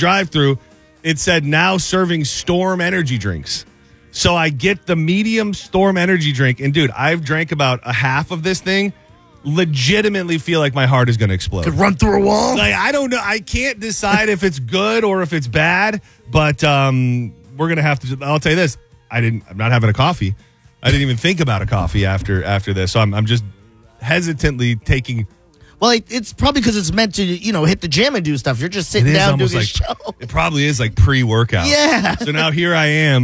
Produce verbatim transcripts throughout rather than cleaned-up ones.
drive-thru, it said now serving Storm energy drinks. So I get the medium Storm energy drink. And, dude, I've drank about a half of this thing. Legitimately feel like my heart is going to explode. Could run through a wall? Like, I don't know. I can't decide if it's good or if it's bad. But um, we're going to have to – I'll tell you this. I didn't, I'm not having a coffee. I didn't even think about a coffee after after this. So I'm, I'm just hesitantly taking – Well, it, it's probably because it's meant to, you know, hit the gym and do stuff. You're just sitting down doing like, a show. It probably is like pre-workout. Yeah. So now here I am.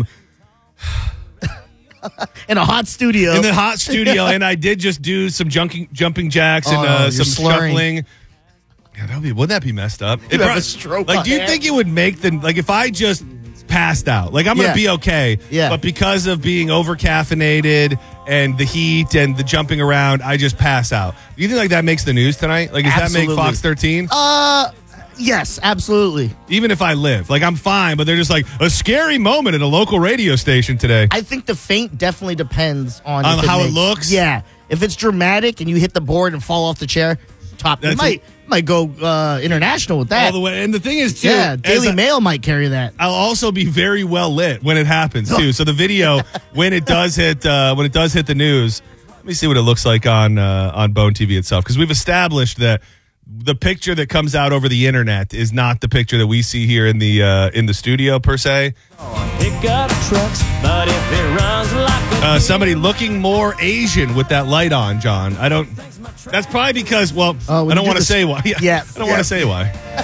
In a hot studio. In the hot studio. And I did just do some jumping, jumping jacks and oh, uh, no, some slurring. shuffling. Yeah, that would be, wouldn't that be messed up? You have a stroke Like, do you on think it would make the, like, if I just passed out, like, I'm going to Yeah. be okay. Yeah. But because of being over caffeinated and the heat and the jumping around, I just pass out. Do you think, like, that makes the news tonight? Like, does Absolutely. that make Fox thirteen? Uh, yes, absolutely. Even if I live, like, I'm fine, but they're just like a scary moment at a local radio station today. I think the feint definitely depends on, On if how it makes- looks? Yeah. If it's dramatic and you hit the board and fall off the chair, top. You That's might, might go uh, international with that. All the way. And the thing is, too, yeah, Daily as I- Mail might carry that. I'll also be very well lit when it happens too. So the video, when it does hit, uh, when it does hit the news, let me see what it looks like on uh, on Bone T V itself, because we've established that the picture that comes out over the internet is not the picture that we see here in the uh, in the studio per se. Pickup trucks, but if it runs like a Uh, somebody looking more Asian with that light on, John. I don't. That's probably because, well, Oh, when I don't you want do to this- say why. Yeah, I don't yeah. want to say why.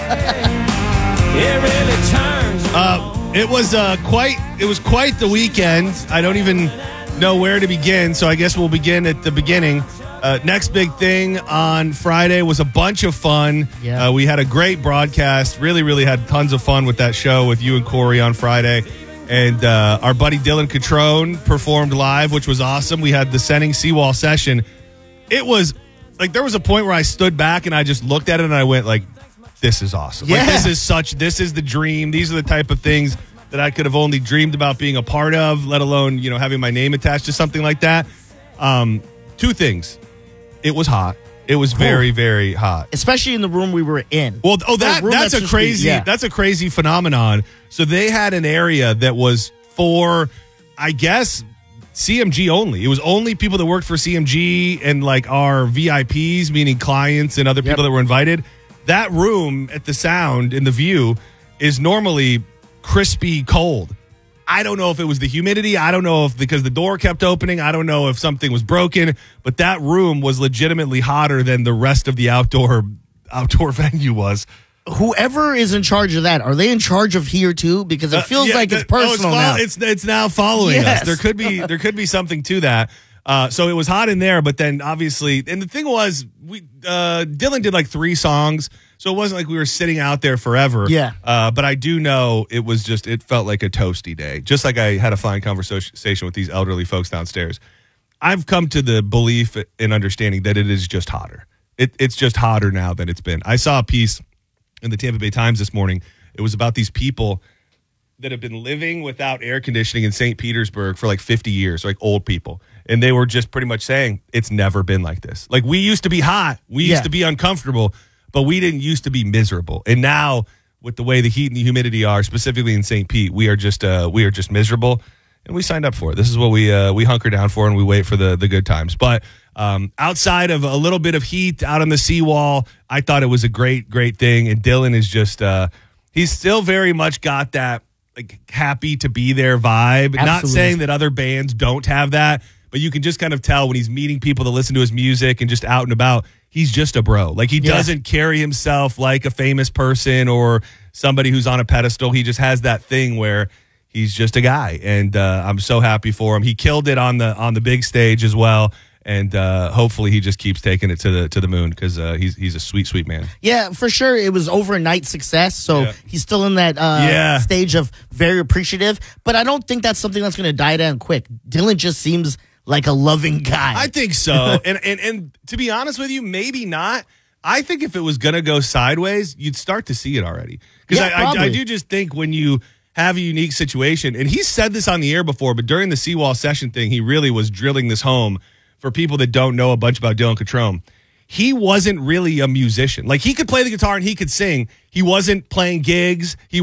it really turns. Uh, it was uh, quite. It was quite the weekend. I don't even know where to begin, so I guess we'll begin at the beginning. Uh, next big thing on Friday was a bunch of fun. Yeah. Uh, we had a great broadcast. Really, really had tons of fun with that show with you and Corey on Friday. And uh, our buddy Dylan Catrone performed live, which was awesome. We had the Sending Seawall session. It was like there was a point where I stood back and I just looked at it and I went like, this is awesome. Like, Yeah. this is such, this is the dream. These are the type of things that I could have only dreamed about being a part of, let alone, you know, having my name attached to something like that. Um, two things. It was hot. It was very, very hot. Especially in the room we were in. Well, oh, that room that's that's a just crazy the- yeah. that's a crazy phenomenon. So they had an area that was for, I guess, C M G only. It was only people that worked for C M G and like our V I Ps, meaning clients and other Yep. people that were invited. That room at the Sound in the View is normally crispy cold. I don't know if it was the humidity. I don't know if because the door kept opening. I don't know if something was broken, but that room was legitimately hotter than the rest of the outdoor outdoor venue was. Whoever is in charge of that, are they in charge of here too? Because it feels Uh, yeah, like it's that- oh, personal fol- now. It's it's now following Yes. us. There could be there could be something to that. Uh, so it was hot in there, but then obviously, and the thing was, we uh, Dylan did like three songs, so it wasn't like we were sitting out there forever. Yeah. Uh, but I do know it was just it felt like a toasty day, just like I had a fine conversation with these elderly folks downstairs. I've come to the belief and understanding that it is just hotter. It, it's just hotter now than it's been. I saw a piece in the Tampa Bay Times this morning. It was about these people that have been living without air conditioning in Saint Petersburg for like fifty years, like old people. And they were just pretty much saying it's never been like this. Like we used to be hot, we used Yeah. to be uncomfortable, but we didn't used to be miserable. And now with the way the heat and the humidity are, specifically in Saint Pete, we are just uh, we are just miserable. And we signed up for it. This is what we uh, we hunker down for, and we wait for the the good times. But um, outside of a little bit of heat out on the seawall, I thought it was a great, great thing. And Dylan is just uh, he's still very much got that like happy to be there vibe. Not Absolutely. saying that other bands don't have that, but you can just kind of tell when he's meeting people that listen to his music and just out and about, he's just a bro. Like he Yeah. doesn't carry himself like a famous person or somebody who's on a pedestal. He just has that thing where he's just a guy, and uh, I'm so happy for him. He killed it on the on the big stage as well, and uh, hopefully he just keeps taking it to the to the moon because uh, he's he's a sweet sweet man. Yeah, for sure. It was overnight success, so Yeah. he's still in that uh, Yeah. stage of very appreciative. But I don't think that's something that's going to die down quick. Dylan just seems like a loving guy. I think so, and and and to be honest with you, maybe not. I think if it was going to go sideways, you'd start to see it already because Yeah, I, I I probably. do just think when you have a unique situation, and he's said this on the air before, but during the Seawall session thing, he really was drilling this home for people that don't know a bunch about Dylan Catrone. He wasn't really a musician. Like he could play the guitar and he could sing. He wasn't playing gigs. He